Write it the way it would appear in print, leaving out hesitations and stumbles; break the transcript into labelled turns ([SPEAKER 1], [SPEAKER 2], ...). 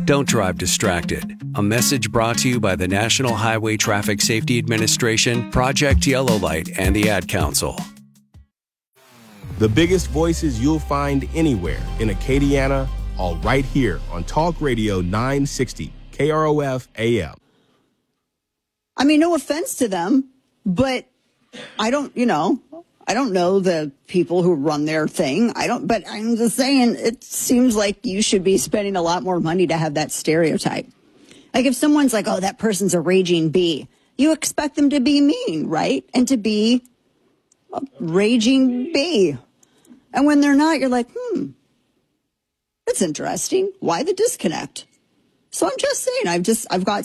[SPEAKER 1] Don't drive distracted. A message brought to you by the National Highway Traffic Safety Administration, Project Yellow Light, and the Ad Council.
[SPEAKER 2] The biggest voices you'll find anywhere in Acadiana, all right here on Talk Radio 960, KROF AM.
[SPEAKER 3] I mean, no offense to them, but I don't know the people who run their thing. But I'm just saying, it seems like you should be spending a lot more money to have that stereotype. Like if someone's like, oh, that person's a raging bee, you expect them to be mean, right? And to be a raging bee. And when they're not, you're like, that's interesting. Why the disconnect? So I'm just saying, I've got